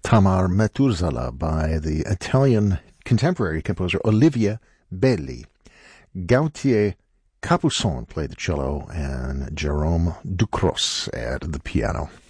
Tamar Maturzala by the Italian contemporary composer Olivia Belli. Gautier Capuçon played the cello and Jerome Ducros at the piano.